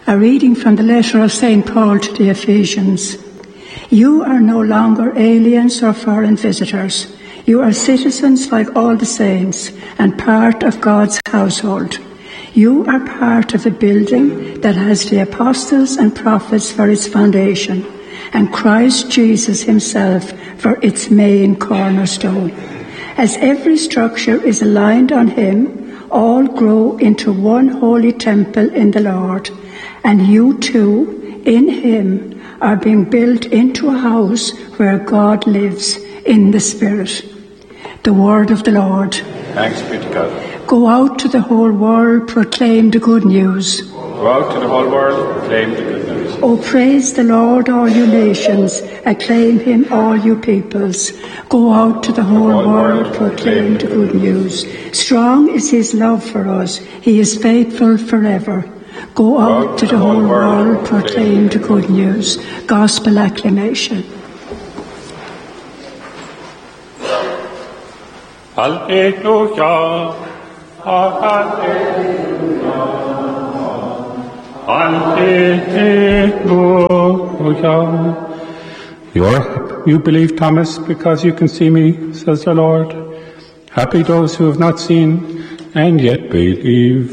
A reading from the letter of St. Paul to the Ephesians. You are no longer aliens or foreign visitors. You are citizens like all the saints and part of God's household. You are part of a building that has the apostles and prophets for its foundation and Christ Jesus himself for its main cornerstone. As every structure is aligned on him, all grow into one holy temple in the Lord. And you too, in him, are being built into a house where God lives in the Spirit. The word of the Lord. Thanks be to God. Go out to the whole world, proclaim the good news. Go out to the whole world, proclaim the good news. O praise the Lord, all you nations, acclaim him, all you peoples. Go out to the whole world, proclaim the good news. Strong is his love for us, he is faithful forever. Go out to the whole world, proclaim the good news. Gospel acclamation. Alleluia, Alleluia, Alleluia. You believe, Thomas, because you can see me, says the Lord. Happy those who have not seen and yet believe.